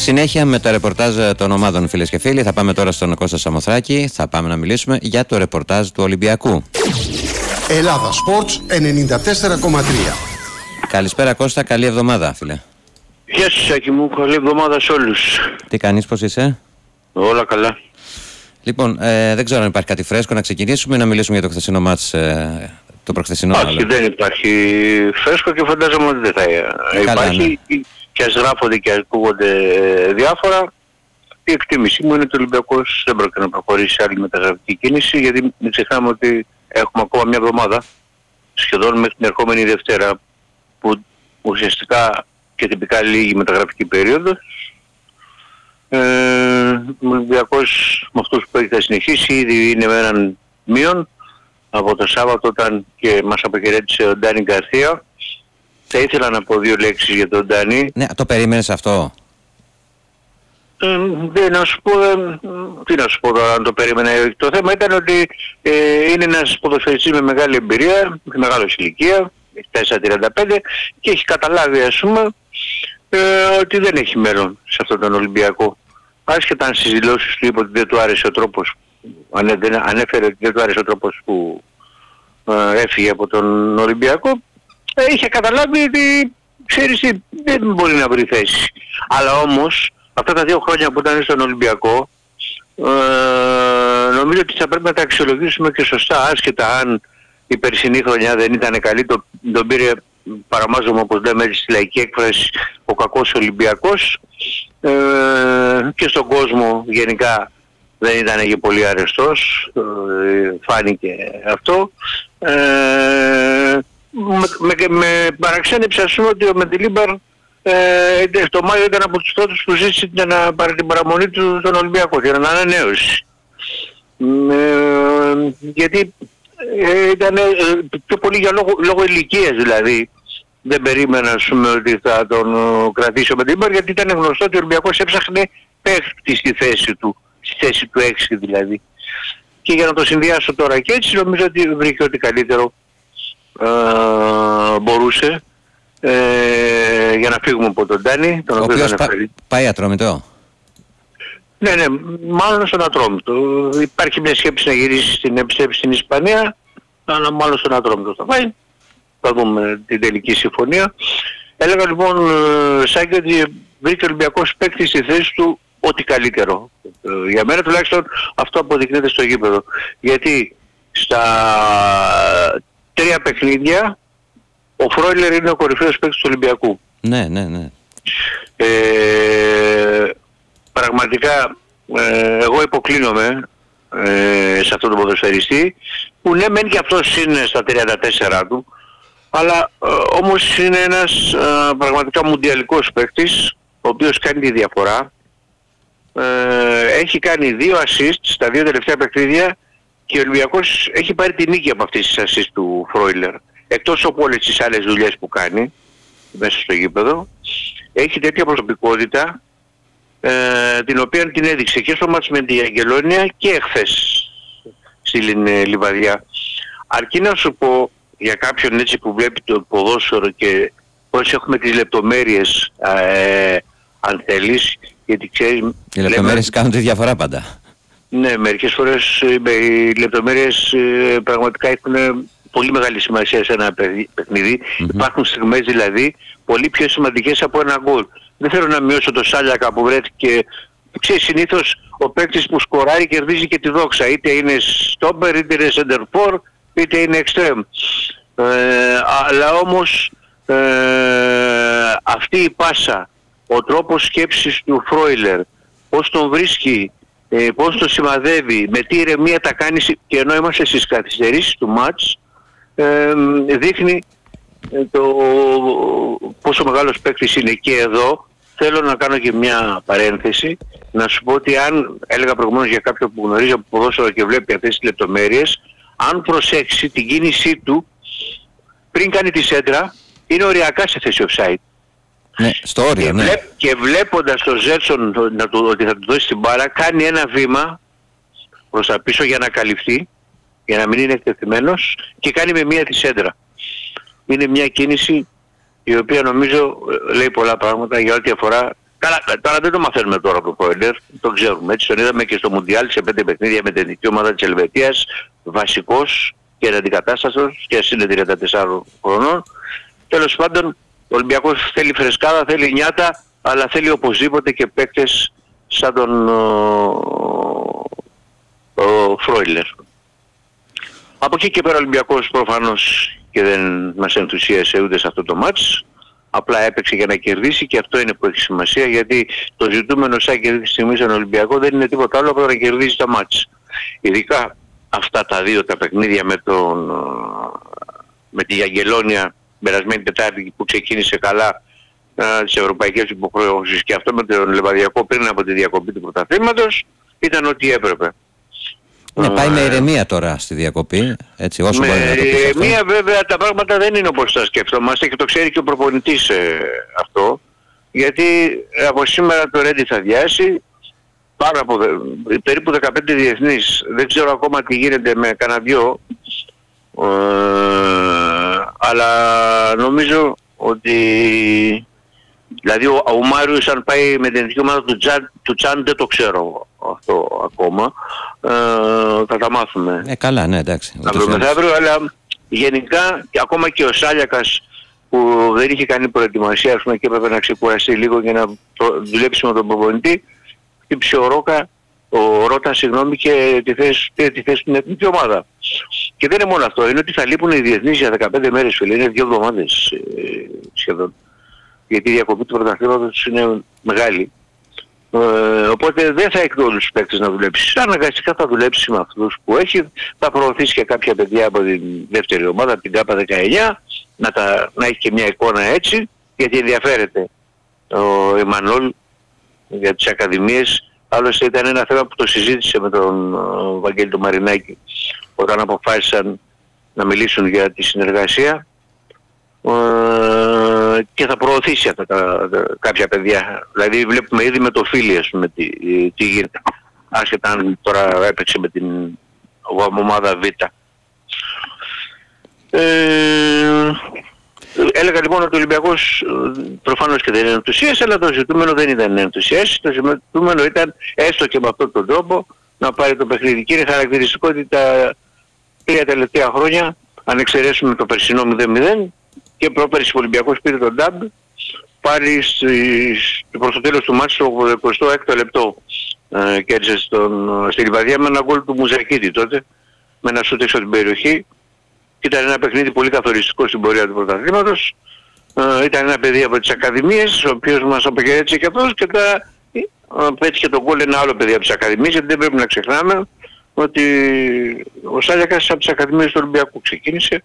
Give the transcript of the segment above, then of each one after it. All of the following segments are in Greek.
Συνέχεια με το ρεπορτάζ των ομάδων, φίλες και φίλοι. Θα πάμε τώρα στον Κώστα Σαμοθράκη. Θα πάμε να μιλήσουμε για το ρεπορτάζ του Ολυμπιακού. Ελλάδα Sports 94,3. Καλησπέρα Κώστα, καλή εβδομάδα φίλε. Γεια σου Σάκη μου, καλή εβδομάδα σε όλους. Τι κάνεις, πώς είσαι? Όλα καλά. Λοιπόν, δεν ξέρω αν υπάρχει κάτι φρέσκο να ξεκινήσουμε ή να μιλήσουμε για το χθεσινό μάτς, το προχθεσινό. Όχι, δεν υπάρχει φρέσκο και φαντάζομαι ότι δεν θα υπάρχει. Ναι. Και ας γράφονται και ακούγονται διάφορα. Η εκτίμησή μου είναι ότι ο Ολυμπιακός δεν πρόκειται να προχωρήσει άλλη μεταγραφική κίνηση, γιατί μην ξεχνάμε ότι έχουμε ακόμα μια εβδομάδα σχεδόν μέχρι την ερχόμενη Δευτέρα, που ουσιαστικά και τυπικά λίγη μεταγραφική περίοδος. Ο Ολυμπιακός με αυτούς που έχει θα συνεχίσει, ήδη είναι με έναν μείον από το Σάββατο όταν και μας αποχαιρέτησε ο Ντάνι Γκαρθία. Θα ήθελα να πω δύο λέξεις για τον Ντάνι. Ναι, το περίμενες αυτό? Να σου πω, τι να σου πω τώρα αν το περίμενα. Το θέμα ήταν ότι είναι ένας ποδοσφαιριστής με μεγάλη εμπειρία, με μεγάλη ηλικία, 4-35, και έχει καταλάβει ας πούμε ότι δεν έχει μέλλον σε αυτόν τον Ολυμπιακό. Άσχετα αν στις δηλώσεις του είπε ότι δεν του άρεσε ο τρόπος, ανέφερε ότι δεν του άρεσε ο τρόπος που έφυγε από τον Ολυμπιακό, είχε καταλάβει ότι ξέρεις τι, δεν μπορεί να βρει θέση. Αλλά όμως αυτά τα 2 χρόνια που ήταν στον Ολυμπιακό νομίζω ότι θα πρέπει να τα αξιολογήσουμε και σωστά, άσχετα αν η περσινή χρονιά δεν ήταν καλή, τον πήρε παραμάζωμα όπως λέμε στη λαϊκή έκφραση ο κακός Ολυμπιακός, και στον κόσμο γενικά δεν ήταν και πολύ αρεστός, φάνηκε αυτό. Με παραξένεψε ας πούμε ότι ο Μεντιλίμπαρ το Μάιο ήταν από τους πρώτους που ζήτησε να πάρει την παραμονή του στον Ολυμπιακό, για να ανανέωση. Γιατί ήταν πιο πολύ για λόγω ηλικίας δηλαδή. Δεν περίμενα ας πούμε ότι θα τον κρατήσει ο Μεντιλίμπαρ, γιατί ήταν γνωστό ότι ο Ολυμπιακός έψαχνε παίχτη στη θέση του 6 δηλαδή. Και για να το συνδυάσω τώρα και έτσι, νομίζω ότι βρήκε ό,τι καλύτερο μπορούσε για να φύγουμε από τον Ντάνι, τον ο οποίος πάει Ατρόμητο. Ναι, μάλλον στον Ατρόμητο. Υπάρχει μια σκέψη να γυρίσει επιστρέψει στην Ισπανία, αλλά μάλλον στον Ατρόμητο θα πάει. Θα δούμε την τελική συμφωνία. Έλεγα λοιπόν Σάκη ότι βρήκε ο Ολυμπιακός παίκτη στη θέση του ό,τι καλύτερο. Για μένα τουλάχιστον αυτό αποδεικνύεται στο γήπεδο. Γιατί στα 3 παιχνίδια ο Φρόιλερ είναι ο κορυφαίος παίκτης του Ολυμπιακού. Ναι. Πραγματικά εγώ υποκλίνομαι σε αυτόν τον ποδοσφαιριστή, που ναι μεν και αυτός είναι στα 34 του, αλλά όμως είναι ένας πραγματικά μουντιαλικός παίκτης, ο οποίος κάνει τη διαφορά. Έχει κάνει 2 assist στα 2 τελευταία παιχνίδια και ο Ολυμπιακός έχει πάρει τη νίκη από αυτές τις assist του Φρόιλερ. Εκτός από όλες τις άλλες δουλειές που κάνει μέσα στο γήπεδο, έχει τέτοια προσωπικότητα, την οποία την έδειξε και στο μάτς με την Αγγελόνια και εχθές στη Λιβαδιά. Αρκεί να σου πω για κάποιον έτσι που βλέπει το ποδόσφαιρο και πώς έχουμε τις λεπτομέρειες, αν θέλεις, γιατί ξέρεις... Οι λεπτομέρειες κάνουν τη διαφορά πάντα. Ναι, μερικές φορές οι λεπτομέρειες πραγματικά έχουν πολύ μεγάλη σημασία σε ένα παιχνίδι. Υπάρχουν στιγμές δηλαδή πολύ πιο σημαντικές από ένα γκολ. Δεν θέλω να μειώσω το Σάλιακα που βρέθηκε. Ξέρεις, συνήθως ο παίκτης που σκοράρει κερδίζει και τη δόξα. Είτε είναι στόπερ, είτε είναι σεντερφόρ, είτε είναι εξτρέμ. Αλλά όμως αυτή η πάσα, ο τρόπος σκέψης του Φρόιλερ, πώς τον βρίσκει, πώς τον σημαδεύει, με τι ηρεμία τα κάνει, και ενώ είμαστε στις καθυστερήσεις του μάτς, δείχνει πόσο μεγάλος παίκτης είναι. Και εδώ θέλω να κάνω και μια παρένθεση, να σου πω ότι αν έλεγα προηγουμένως για κάποιον που γνωρίζει από ποδόσφαιρο και βλέπει αυτές τις λεπτομέρειες, αν προσέξει την κίνησή του πριν κάνει τη σέντρα, είναι οριακά σε θέση offside. Ναι, στο όριο, ναι. Και βλέποντας τον Ζέρσον ότι θα του δώσει την μπάλα, κάνει ένα βήμα προς τα πίσω για να καλυφθεί, για να μην είναι εκτεθειμένος, και κάνει με μία τη σέντρα. Είναι μια κίνηση η οποία νομίζω λέει πολλά πράγματα για ό,τι αφορά Καλά, τώρα δεν το μαθαίνουμε τώρα το Φρόιλερ, το ξέρουμε έτσι. Τον είδαμε και στο Μουντιάλ σε 5 παιχνίδια με την εθνική ομάδα της Ελβετίας, βασικός και αντικατάστατος και ας είναι 34 χρονών. Τέλος πάντων, ο Ολυμπιακός θέλει φρεσκάδα, θέλει νιάτα, αλλά θέλει οπωσδήποτε και παίκτες σαν τον Φρόιλερ. Από εκεί και πέρα ο Ολυμπιακός προφανώς και δεν μας ενθουσίασε ούτε σε αυτό το μάτς. Απλά έπαιξε για να κερδίσει και αυτό είναι που έχει σημασία, γιατί το ζητούμενο σαν και αυτή τη στιγμή στον Ολυμπιακό δεν είναι τίποτα άλλο από το να κερδίσει τα μάτς. Ειδικά αυτά τα δύο τα παιχνίδια με τη Γιαγγελόνια περασμένη Τετάρτη που ξεκίνησε καλά τις ευρωπαϊκές υποχρεώσεις και αυτό με τον Λεβαδιακό πριν από τη διακοπή του πρωταθλήματος ήταν ό,τι έπρεπε. Ναι, πάει με ηρεμία τώρα στη διακοπή, έτσι, όσο μπορεί να το πεις. Με ηρεμία βέβαια τα πράγματα δεν είναι όπως τα σκεφτόμαστε και το ξέρει και ο προπονητής αυτό, γιατί από σήμερα το Ρέντι θα διάσει πάνω από περίπου 15 διεθνείς, δεν ξέρω ακόμα τι γίνεται με κανένα δυο, αλλά νομίζω ότι δηλαδή ο Μάριος αν πάει με την εθνική ομάδα του Τσάν δεν το ξέρω αυτό ακόμα, θα τα μάθουμε. Καλά, ναι, εντάξει. Αύριο, αλλά γενικά και ακόμα και ο Σάλιακας που δεν είχε κάνει προετοιμασία, ας πούμε, και έπρεπε να ξεκουραστεί λίγο για να δουλέψει με τον προπονητή, χτύπησε ο Ρώτα, συγγνώμη, και τη θέση στην εθνική ομάδα. Και δεν είναι μόνο αυτό, είναι ότι θα λείπουν οι διεθνείς για 15 μέρες, φίλε, είναι 2 εβδομάδες σχεδόν. Γιατί η διακοπή του πρωταθλήματος είναι μεγάλη. Οπότε δεν θα έχει όλους τους παίκτες να δουλέψει. Αναγκαστικά θα δουλέψει με αυτούς που έχει. Θα προωθήσει και κάποια παιδιά από την δεύτερη ομάδα, από την ΚΑΠΑ 19, να έχει και μια εικόνα έτσι, γιατί ενδιαφέρεται ο Εμμανουέλ για τις ακαδημίες. Άλλωστε ήταν ένα θέμα που το συζήτησε με τον Βαγγέλη τον Μαρινάκη όταν αποφάσισαν να μιλήσουν για τη συνεργασία. Και θα προωθήσει αυτά κάποια παιδιά. Δηλαδή βλέπουμε ήδη με το Φίλι, ας πούμε, τι γίνεται. Άσχετα αν τώρα έπαιξε με την ομάδα Β. Έλεγα λοιπόν ότι ο Ολυμπιακός προφανώς και δεν είναι ενθουσίας, αλλά το ζητούμενο δεν ήταν ενθουσίας. Το ζητούμενο ήταν έστω και με αυτόν τον τρόπο να πάρει το παιχνίδι. Και είναι χαρακτηριστικό ότι τα 3 τελευταία χρόνια, αν εξαιρέσουμε το περσινό 0-0, και πρόπερση ο Ολυμπιακός πήρε τον νταμπ, πάλι προς το τέλος του μάτσου στο 26ο λεπτό κέρδισε στη Λιβαδιά με ένα γκολ του Μουζακίδη τότε, με ένα σούτ έξω από την περιοχή. Ήταν ένα παιχνίδι πολύ καθοριστικό στην πορεία του πρωταθλήματος. Ήταν ένα παιδί από τις ακαδημίες, ο οποίος μας αποχαιρέτησε και αυτός, και τώρα πέτυχε τον γκολ ένα άλλο παιδί από τις ακαδημίες, γιατί δεν πρέπει να ξεχνάμε ότι ο Σάλιακας από τις ακαδημίες του Ολυμπιακού ξεκίνησε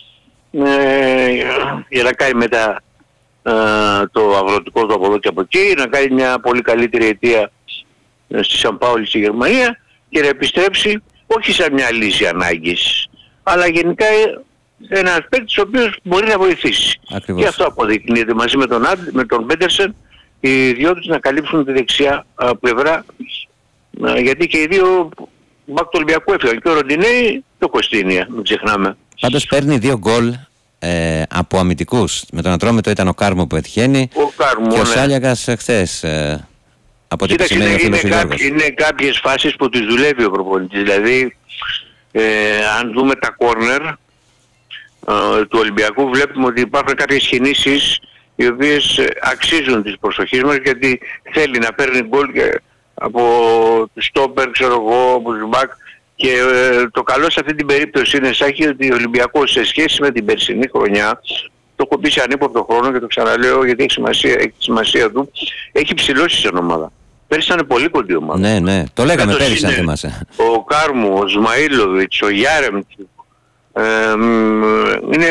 για να κάνει μετά το αγροτικό του από εδώ και από εκεί, να κάνει μια πολύ καλύτερη αιτία στη Σαν Πάολη στη Γερμανία και να επιστρέψει όχι σαν μια λύση ανάγκης, αλλά γενικά ένας παίκτης ο οποίος μπορεί να βοηθήσει. Ακριβώς. Και αυτό αποδεικνύεται μαζί με τον Πέντερσεν, οι δυο τους να καλύψουν τη δεξιά πλευρά, γιατί και οι δύο μπακ του Ολυμπιακού έφυγαν, και ο Ροντινέη το Κωστίνια, μην ξεχνάμε. Πάντως παίρνει 2 γκολ από αμυντικούς. Με τον Ατρόμητο ήταν ο Κάρμο που έτυχαίνει και ο Σάλιακας χθες. Από ό,τι σημαίνει ο φίλος ο Γιώργος. Είναι κάποιες φάσεις που τις δουλεύει ο προπονητής. Δηλαδή, αν δούμε τα κόρνερ του Ολυμπιακού, βλέπουμε ότι υπάρχουν κάποιες κινήσεις οι οποίες αξίζουν της προσοχής μας, γιατί θέλει να παίρνει γκολ από τους στόπερ, ξέρω εγώ, από τους μπακ. Και το καλό σε αυτή την περίπτωση είναι, Σάκη, ότι ο Ολυμπιακός σε σχέση με την περσινή χρονιά, το έχω πει σε ανύποπτο χρόνο και το ξαναλέω γιατί έχει σημασία του, έχει ψηλώσει στην ομάδα. Πέρυσι ήταν πολύ κοντή ομάδα. Ναι, ναι, το λέγαμε πέρυσι, αν θυμάσαι. Ο Κάρμου, ο Σμαΐλοβιτς, ο Γιάρεμ, είναι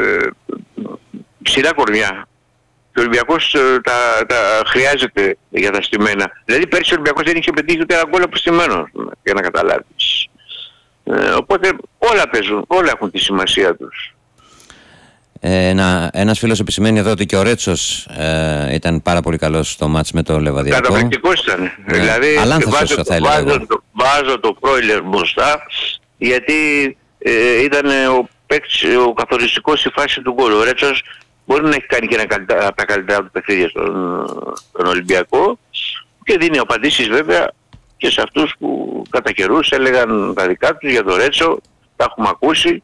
ψηλά κορμιά. Και ο Ολυμπιακός τα χρειάζεται για τα στημένα. Δηλαδή πέρυσι ο Ολυμπιακός δεν είχε πετύχει ούτε ένα γκολ από στημένο, για να καταλάβεις. Οπότε όλα παίζουν, όλα έχουν τη σημασία τους. Ένας φίλος επισημαίνει εδώ ότι και ο Ρέτσος ήταν πάρα πολύ καλός στο μάτς με το Λεβαδιακό. Καταπληκτικός ήταν. Ναι. Δηλαδή βάζω το Φρόιλερ μπροστά, γιατί ήταν ο καθοριστικός στη φάση του γκολ. Ο Ρέτσος μπορεί να έχει κάνει και ένα από τα καλύτερα του παιχνίδια στον Ολυμπιακό και δίνει απαντήσεις βέβαια και σε αυτούς που κατά καιρούς έλεγαν τα δικά τους για τον Ρέτσο, τα έχουμε ακούσει.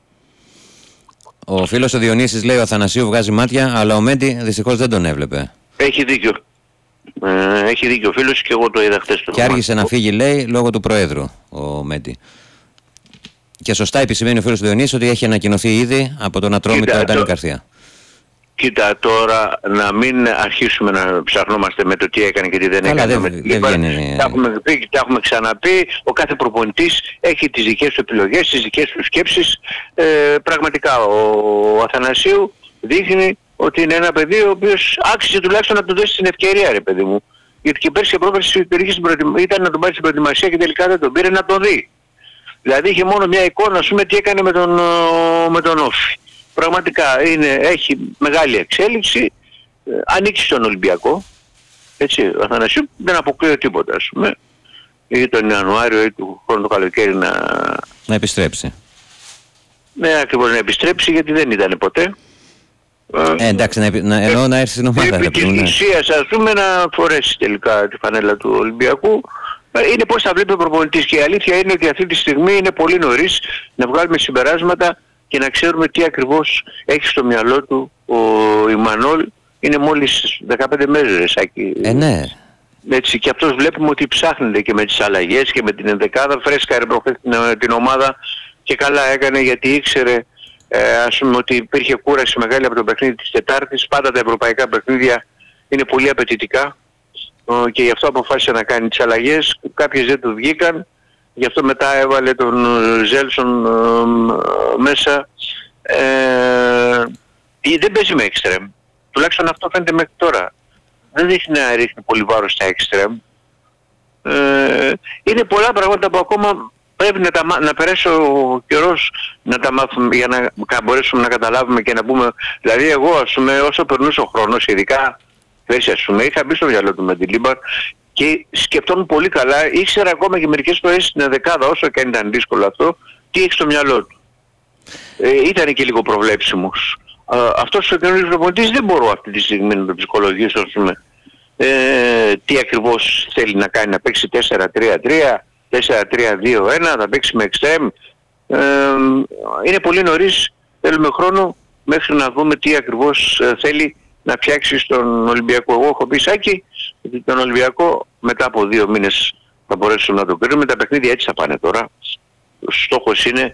Ο φίλος ο Διονύσης λέει ο Αθανασίου βγάζει μάτια, αλλά ο Μέντι δυστυχώς δεν τον έβλεπε. Έχει δίκιο. Έχει δίκιο ο φίλος και εγώ το είδα χθες. Και άργησε να φύγει, λέει, λόγω του Προέδρου ο Μέντι. Και σωστά επισημαίνει ο φίλος Διονύσης ότι έχει ανακοινωθεί ήδη από τον Ατρόμητο Αντώνη Καρθία. Κοίτα τώρα, να μην αρχίσουμε να ψαχνόμαστε με το τι έκανε και τι δεν έκανε. Τα έχουμε ξαναπεί, ο κάθε προπονητής έχει τις δικές του επιλογές, τις δικές του σκέψεις. Πραγματικά ο Αθανασίου δείχνει ότι είναι ένα παιδί ο οποίος άξιζε τουλάχιστον να του δώσει την ευκαιρία, ρε παιδί μου. Γιατί και πέρσι και πρόπερσι ήταν να τον πάρει στην προετοιμασία και τελικά δεν τον πήρε να τον δει. Δηλαδή είχε μόνο μια εικόνα, ας πούμε, τι έκανε με τον Όφη. Πραγματικά έχει μεγάλη εξέλιξη, ανοίξει στον Ολυμπιακό, έτσι, ο Αθανασίου δεν αποκλείω τίποτα, ας πούμε, ή τον Ιανουάριο ή του χρόνου το καλοκαίρι να επιστρέψει. Ναι, ακριβώς, να επιστρέψει, γιατί δεν ήταν ποτέ. Εντάξει, εννοώ να έρθει στην ομάδα. Επί της ουσίας, ας πούμε, να φορέσει τελικά τη φανέλα του Ολυμπιακού. Είναι πώς θα βλέπει ο προπονητής και η αλήθεια είναι ότι αυτή τη στιγμή είναι πολύ νωρίς να βγάλουμε συμπεράσματα και να ξέρουμε τι ακριβώς έχει στο μυαλό του ο Ιμανόλ. Είναι μόλις 15 μέρες, Σάκη. Ναι. Έτσι, και αυτός βλέπουμε ότι ψάχνεται και με τις αλλαγές και με την ενδεκάδα. Φρέσκα προχθές την ομάδα και καλά έκανε, γιατί ήξερε ας πούμε ότι υπήρχε κούραση μεγάλη από το παιχνίδι της Τετάρτης. Πάντα τα ευρωπαϊκά παιχνίδια είναι πολύ απαιτητικά και γι' αυτό αποφάσισε να κάνει τις αλλαγές. Κάποιες δεν του βγήκαν. Γι' αυτό μετά έβαλε τον Ζέλσον μέσα. Δεν παίζει με εξτρέμ. Τουλάχιστον αυτό φαίνεται μέχρι τώρα. Δεν δείχνει να ρίχνει πολύ βάρος στα εξτρέμ. Είναι πολλά πράγματα που ακόμα πρέπει να περάσει ο καιρός να τα μάθουμε, για να μπορέσουμε να καταλάβουμε και να πούμε. Δηλαδή εγώ, ας πούμε, όσο περνούσε ο χρόνος, ειδικά πέρσι, ας πούμε, είχα μπει στο μυαλό του με την Λίμπαρ και σκεφτόμουν πολύ καλά, ήξερα ακόμα και μερικές φορές στην δεκάδα, όσο και αν ήταν δύσκολο αυτό, τι έχει στο μυαλό του. Ήταν και λίγο προβλέψιμος. Αυτός ο καινούργιος προπονητής δεν μπορώ αυτή τη στιγμή να το ψυχολογήσω, ας πούμε, τι ακριβώς θέλει να κάνει, να παίξει 4-3-3, 4-3-2-1, να παίξει με εξτρέμ. Είναι πολύ νωρίς, θέλουμε χρόνο μέχρι να δούμε τι ακριβώς θέλει να φτιάξει στον Ολυμπιακό. Εγώ έχω πει, Σάκη, ότι τον Ολυμπιακό μετά από 2 μήνες θα μπορέσουμε να το κρίνουμε. Τα παιχνίδια έτσι θα πάνε τώρα. Ο στόχος είναι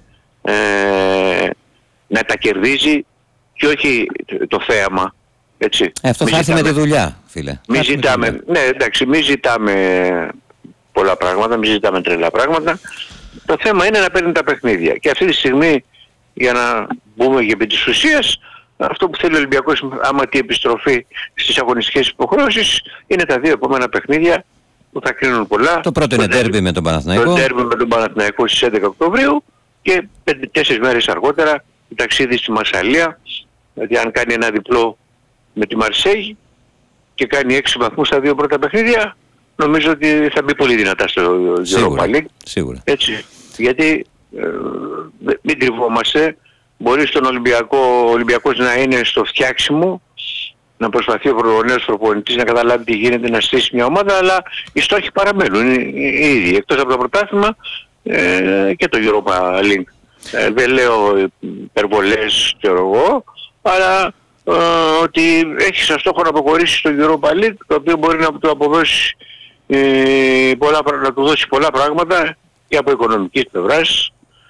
να τα κερδίζει και όχι το θέαμα. Έτσι. Αυτό θα έρθει με τη δουλειά, φίλε. Μην ζητάμε πολλά πράγματα, μην ζητάμε τρελά πράγματα. Το θέμα είναι να παίρνει τα παιχνίδια. Και αυτή τη στιγμή, για να μπούμε και επί της ουσίας, αυτό που θέλει ο Ολυμπιακός, άμα τη επιστροφή στις αγωνιστικές υποχρεώσεις, είναι τα 2 επόμενα παιχνίδια που θα κρίνουν πολλά. Το πρώτο είναι ντέρμπι με τον Παναθηναϊκό. Το ντέρμπι με τον Παναθηναϊκό στις 11 Οκτωβρίου και 4 μέρες αργότερα το ταξίδι στη Μασσαλία. Δηλαδή αν κάνει ένα διπλό με τη Μαρσέγη και κάνει 6 βαθμούς στα 2 πρώτα παιχνίδια, νομίζω ότι θα μπει πολύ δυνατά στο Europa League. Σίγουρα. Έτσι. Γιατί μην κρυβόμαστε. Μπορεί στον ο Ολυμπιακός να είναι στο φτιάξιμο, να προσπαθεί ο νέος προπονητής να καταλάβει τι γίνεται, να στήσει μια ομάδα, αλλά οι στόχοι παραμένουν οι ίδιοι. Εκτός από το πρωτάθλημα και το Europa League. Δεν λέω υπερβολές, ξέρω εγώ, αλλά ότι έχει σαν στόχο να αποχωρήσει στο Europa League, το οποίο μπορεί να του αποδώσει να του δώσει πολλά πράγματα και από οικονομικής πλευράς.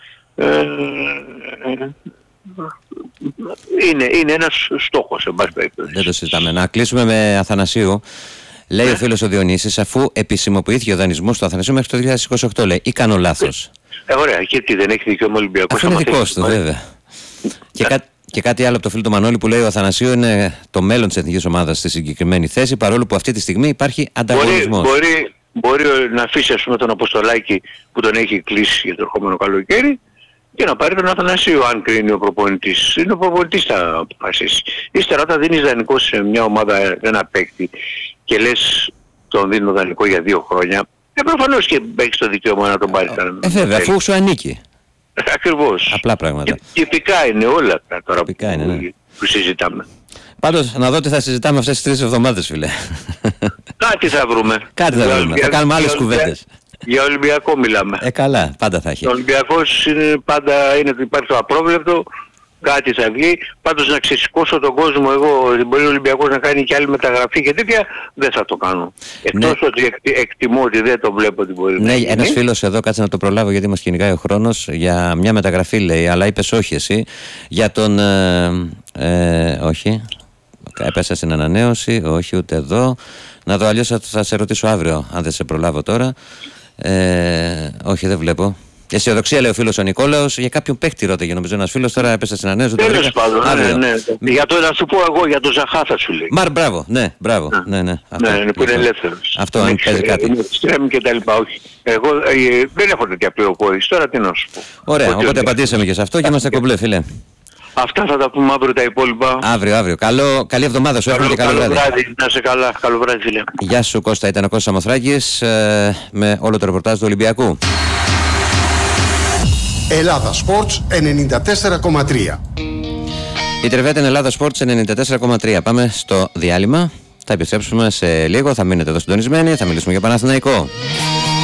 Είναι ένας στόχος, εν πάση περιπτώσει. Δεν το συζητάμε. Να κλείσουμε με Αθανασίου. Λέει ο φίλος ο Διονύσης, αφού επισημοποιήθηκε ο δανεισμός του Αθανασίου μέχρι το 2028, λέει, ή κάνω λάθος? Ωραία, και τι, δεν έχει δικαίωμα ο Ολυμπιακός? Αυτό είναι δικός του, βέβαια. Και κάτι άλλο από το φίλο του Μανώλη που λέει ο Αθανασίου είναι το μέλλον της εθνικής ομάδας στη συγκεκριμένη θέση, παρόλο που αυτή τη στιγμή υπάρχει ανταγωνισμός. Μπορεί να αφήσει, ας πούμε, τον Αποστολάκη που τον έχει κλείσει για το ερχόμενο καλοκαίρι και να πάρει τον Αθανασίου, αν κρίνει ο προπονητής. Είναι ο προπονητής θα αποφασίσει. Ύστερα όταν δίνεις δανεικό σε μια ομάδα, ένα παίκτη, και λες τον δίνω δανεικό για 2 χρόνια, προφανώς και έχεις το δικαίωμα να τον πάρεις. Βέβαια, αφού σου ανήκει. Ακριβώς. Απλά πράγματα. Και τυπικά είναι όλα αυτά τώρα που συζητάμε. Πάντως να δω τι θα συζητάμε αυτές τις 3 εβδομάδες, φίλε. Κάτι θα βρούμε. Κάτι θα βρούμε. Θα κάνουμε άλλες κουβέντες. Για Ολυμπιακό μιλάμε. Καλά, πάντα θα έχει. Ο Ολυμπιακός πάντα υπάρχει το απρόβλεπτο. Κάτι θα βγει. Πάντως να ξεσηκώσω τον κόσμο εγώ, μπορεί ο Ολυμπιακός να κάνει και άλλη μεταγραφή και τέτοια, δεν θα το κάνω. Εκτός ότι εκτιμώ ότι δεν το βλέπω ότι μπορεί να γίνει. Ένας φίλος εδώ, κάτσε να το προλάβω γιατί μας κυνηγάει ο χρόνος, για μια μεταγραφή λέει, αλλά είπες όχι εσύ, για τον... όχι, έπεσα στην ανανέωση, όχι ούτε εδώ. Να δω, αλλιώς θα σε ρωτήσω αύριο, αν δεν σε προλάβω τώρα. Όχι, δεν βλέπω. Αισιοδοξία λέει ο φίλος ο Νικόλαος, για κάποιον παίχτη ρώταγε νομίζω ένας φίλος, τώρα έπεσε στην ανέωση. Τέλος πάντων, ναι. Για το να σου πω εγώ, για το Ζαχά θα σου λέει. Μπράβο, ναι. Αυτό, ναι, που είναι ελεύθερος. Αυτό, αν παίζει κάτι. Στρέμει και τα λοιπά, όχι. Εγώ δεν έχω τέτοια πληροφόρηση, τώρα τι να σου πω. Ωραία, οπότε απαντήσαμε και σε αυτό και είμαστε κομπλέ, φίλε. Αυτά θα τα πούμε αύριο τα υπόλοιπα. Αύριο. Καλή εβδομάδα σου, εύχομαι και καλό βράδυ. Να σε καλά, καλό βράδυ φίλε. Γεια σου Κώστα, ήταν ο Κώστας Σαμοθράκης με όλο το ρεπορτάζ του Ολυμπιακού. Ελλάδα Sports 94,3. Η Τρεβέτα είναι Ελλάδα Sports 94,3. Πάμε στο διάλειμμα. Θα επιστρέψουμε σε λίγο. Θα μείνετε εδώ συντονισμένοι. Θα μιλήσουμε για Παναθηναϊκό.